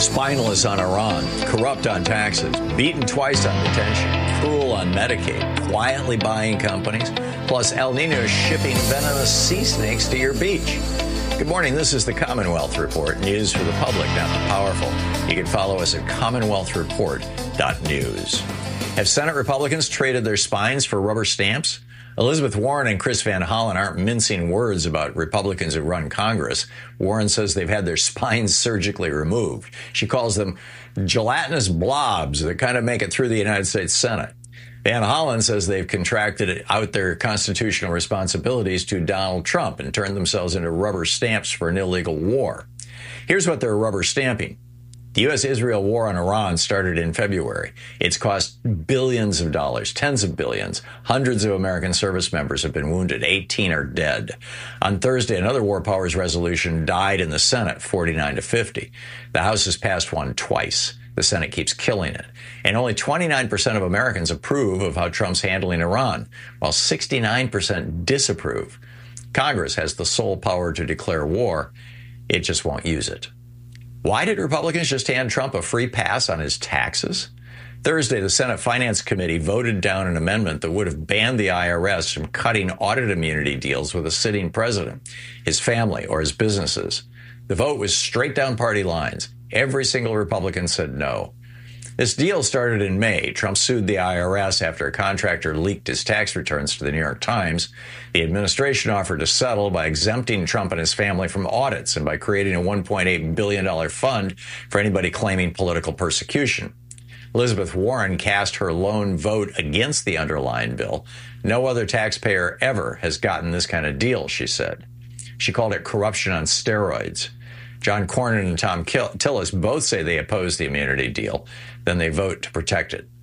Spineless on Iran, corrupt on taxes, beaten twice on detention, cruel on Medicaid, quietly buying companies, plus El Nino shipping venomous sea snakes to your beach. Good morning. This is the Commonwealth Report, news for the public, not the powerful. You can follow us at commonwealthreport.news. Have Senate Republicans traded their spines for rubber stamps? Elizabeth Warren and Chris Van Hollen aren't mincing words about Republicans who run Congress. Warren says they've had their spines surgically removed. She calls them gelatinous blobs that kind of make it through the United States Senate. Van Hollen says they've contracted out their constitutional responsibilities to Donald Trump and turned themselves into rubber stamps for an illegal war. Here's what they're rubber stamping. The U.S.-Israel war on Iran started in February. It's cost billions of dollars, tens of billions. Hundreds of American service members have been wounded. 18 are dead. On Thursday, another War Powers resolution died in the Senate, 49-50. The House has passed one twice. The Senate keeps killing it. And only 29% of Americans approve of how Trump's handling Iran, while 69% disapprove. Congress has the sole power to declare war. It just won't use it. Why did Republicans just hand Trump a free pass on his taxes? Thursday, the Senate Finance Committee voted down an amendment that would have banned the IRS from cutting audit immunity deals with a sitting president, his family, or his businesses. The vote was straight down party lines. Every single Republican said no. This deal started in May. Trump sued the IRS after a contractor leaked his tax returns to the New York Times. The administration offered to settle by exempting Trump and his family from audits and by creating a $1.8 billion fund for anybody claiming political persecution. Elizabeth Warren cast her lone vote against the underlying bill. No other taxpayer ever has gotten this kind of deal, she said. She called it corruption on steroids. John Cornyn and Tom Tillis both say they oppose the immunity deal. Then they vote to protect it.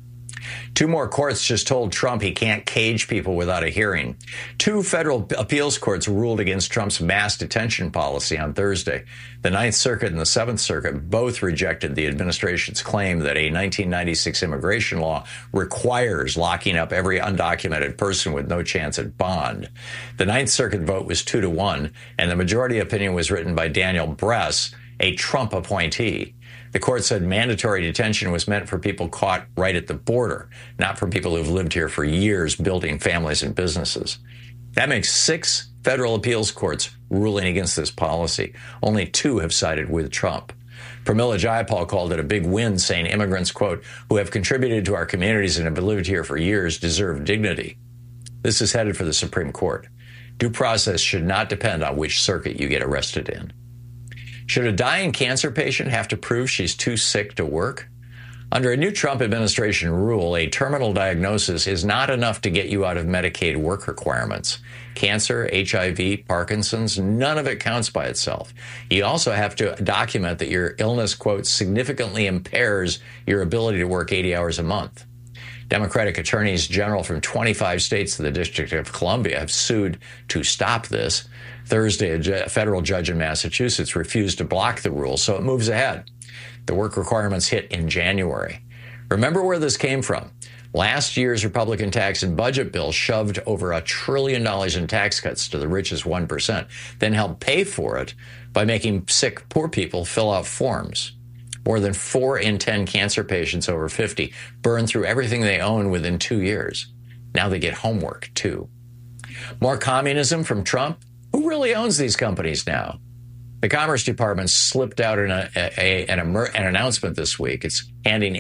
Two more courts just told Trump he can't cage people without a hearing. Two federal appeals courts ruled against Trump's mass detention policy on Thursday. The Ninth Circuit and the Seventh Circuit both rejected the administration's claim that a 1996 immigration law requires locking up every undocumented person with no chance at bond. The Ninth Circuit vote was 2-1, and the majority opinion was written by Daniel Bress, a Trump appointee. The court said mandatory detention was meant for people caught right at the border, not for people who've lived here for years building families and businesses. That makes 6 federal appeals courts ruling against this policy. Only 2 have sided with Trump. Pramila Jayapal called it a big win, saying immigrants, quote, who have contributed to our communities and have lived here for years deserve dignity. This is headed for the Supreme Court. Due process should not depend on which circuit you get arrested in. Should a dying cancer patient have to prove she's too sick to work? Under a new Trump administration rule, a terminal diagnosis is not enough to get you out of Medicaid work requirements. Cancer, HIV, Parkinson's, none of it counts by itself. You also have to document that your illness, quote, significantly impairs your ability to work 80 hours a month. Democratic attorneys general from 25 states and the District of Columbia have sued to stop this. Thursday, a federal judge in Massachusetts refused to block the rule, so it moves ahead. The work requirements hit in January. Remember where this came from. Last year's Republican tax and budget bill shoved over $1 trillion in tax cuts to the richest 1%, then helped pay for it by making sick, poor people fill out forms. More than 4 in 10 cancer patients over 50 burn through everything they own within 2 years. Now they get homework, too. More communism from Trump? Who really owns these companies now? The Commerce Department slipped out an announcement this week. It's handing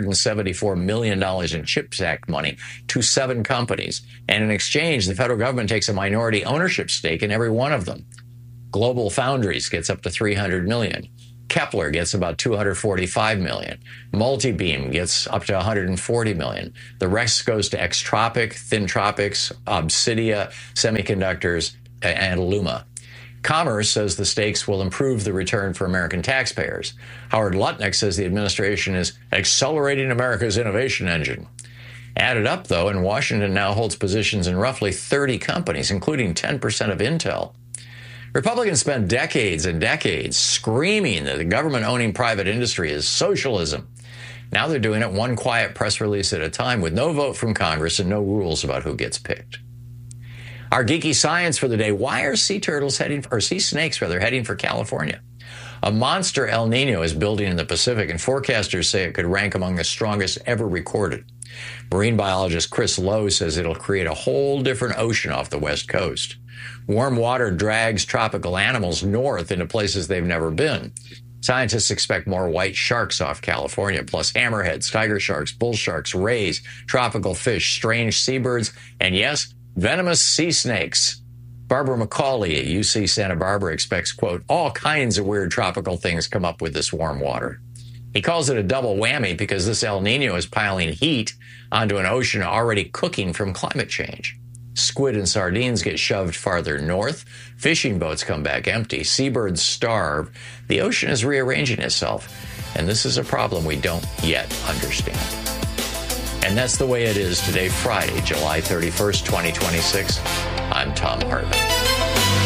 $874 million in CHIPS Act money to 7 companies. And in exchange, the federal government takes a minority ownership stake in every one of them. Global Foundries gets up to $300 million. Kepler gets about $245 million. Multibeam gets up to $140 million. The rest goes to Extropic, Thintropics, Obsidia, Semiconductors, and Luma. Commerce says the stakes will improve the return for American taxpayers. Howard Lutnick says the administration is accelerating America's innovation engine. Added up, though, and Washington now holds positions in roughly 30 companies, including 10% of Intel. Republicans spent decades and decades screaming that the government owning private industry is socialism. Now they're doing it one quiet press release at a time with no vote from Congress and no rules about who gets picked. Our geeky science for the day: why are sea snakes heading for California? A monster El Nino is building in the Pacific, and forecasters say it could rank among the strongest ever recorded. Marine biologist Chris Lowe says it'll create a whole different ocean off the West Coast. Warm water drags tropical animals north into places they've never been. Scientists expect more white sharks off California, plus hammerheads, tiger sharks, bull sharks, rays, tropical fish, strange seabirds, and yes, venomous sea snakes. Barbara McCauley at UC Santa Barbara expects, quote, all kinds of weird tropical things come up with this warm water. He calls it a double whammy because this El Nino is piling heat onto an ocean already cooking from climate change. Squid and sardines get shoved farther north. Fishing boats come back empty. Seabirds starve. The ocean is rearranging itself. And this is a problem we don't yet understand. And that's the way it is today, Friday, July 31st, 2026. I'm Thom Hartmann.